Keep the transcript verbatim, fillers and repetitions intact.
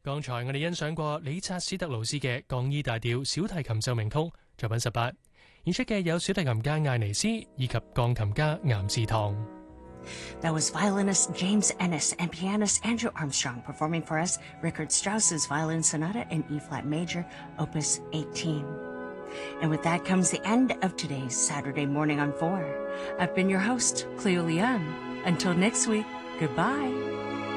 剛才我哋欣賞過理察史特勞斯嘅降 E 大調小提琴奏鳴曲作品十八，演出嘅有小提琴家艾尼斯以及鋼琴家岩士堂。 That was violinist James Ennis and pianist Andrew Armstrong performing for us Richard Strauss's Violin Sonata in E-flat major, Opus eighteen. And with that comes the end of today's Saturday Morning on four. I've been your host, Cleo Leon. Until next week, goodbye.